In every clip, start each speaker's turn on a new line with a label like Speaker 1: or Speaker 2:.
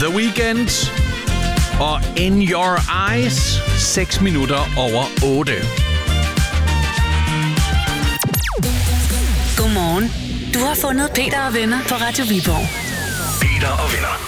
Speaker 1: The Weeknd og In Your Eyes. 6 minutter over 8.
Speaker 2: Godmorgen. Du har fundet Peter og Venner på Radio Viborg.
Speaker 3: Peter og Venner.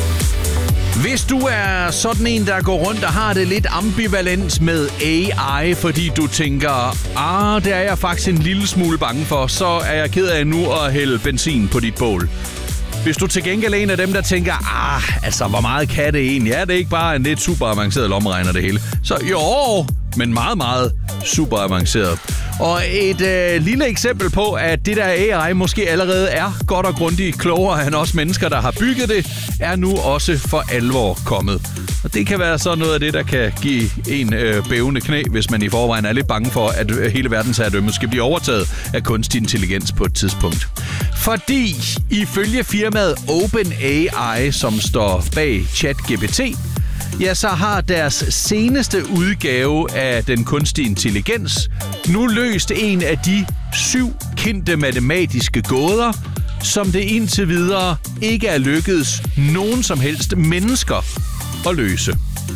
Speaker 1: Hvis du er sådan en, der går rundt og har det lidt ambivalent med AI, fordi du tænker, det er jeg faktisk en lille smule bange for, så er jeg ked af nu at hælde benzin på dit bål. Hvis du til gengæld er en af dem, der tænker, hvor meget kan det egentlig? Er det ikke bare en lidt super avanceret lommeregner det hele? Så jo, men meget, meget super avanceret. Og et lille eksempel på, at det der AI måske allerede er godt og grundigt klogere end os mennesker, der har bygget det, er nu også for alvor kommet. Og det kan være så noget af det, der kan give en bævende knæ, hvis man i forvejen er lidt bange for, at hele verdensherredømmet skal blive overtaget af kunstig intelligens på et tidspunkt. Fordi ifølge firmaet OpenAI, som står bag ChatGPT, ja, så har deres seneste udgave af den kunstige intelligens nu løst en af de 7 kendte matematiske gåder, som det indtil videre ikke er lykkedes nogen som helst mennesker at løse.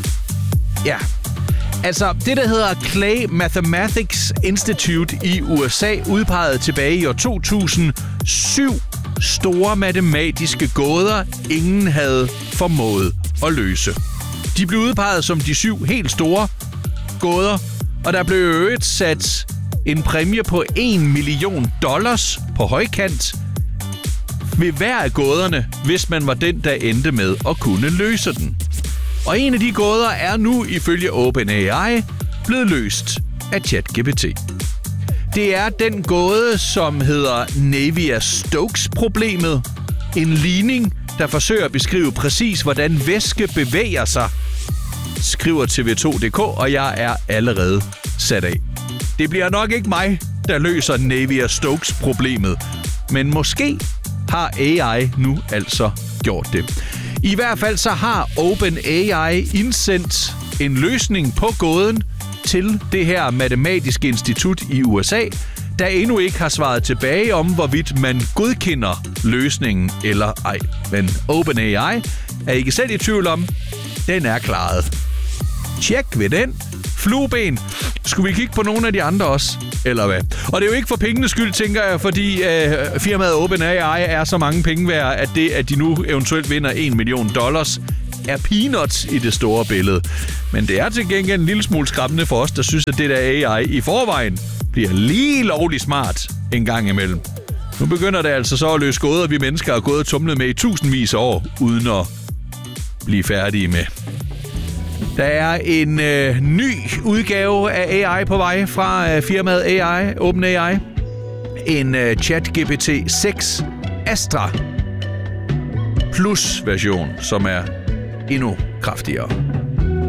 Speaker 1: Ja, altså det, der hedder Clay Mathematics Institute i USA, udpegede tilbage i år 2007 store matematiske gåder, ingen havde formået at løse. De blev udpeget som de 7 helt store gåder, og der blev øget sat en præmie på $1 million på højkant ved hver af gåderne, hvis man var den, der endte med at kunne løse den. Og en af de gåder er nu ifølge OpenAI blevet løst af ChatGPT. Det er den gåde, som hedder Navier-Stokes-problemet. En ligning, der forsøger at beskrive præcis, hvordan væske bevæger sig, skriver TV2.dk, og jeg er allerede sat af. Det bliver nok ikke mig, der løser Navier-Stokes-problemet, men måske har AI nu altså gjort det. I hvert fald så har OpenAI indsendt en løsning på gåden til det her matematiske institut i USA, der endnu ikke har svaret tilbage om, hvorvidt man godkender løsningen eller ej. Men OpenAI er ikke selv i tvivl om, den er klaret. Tjek ved den. Flueben. Skulle vi kigge på nogle af de andre også? Eller hvad? Og det er jo ikke for pengenes skyld, tænker jeg, fordi firmaet OpenAI er så mange penge værd, at det, at de nu eventuelt vinder $1 million, er peanuts i det store billede. Men det er til gengæld en lille smule skræmmende for os, der synes, at det der AI i forvejen bliver lige lovligt smart en gang imellem. Nu begynder det altså så at løse gåder, vi mennesker har gået og tumlet med i tusindvis af år, uden at blive færdige med. Der er en ny udgave af AI på vej fra firmaet OpenAI. En ChatGPT 6 Astra Plus version, som er endnu kraftigere.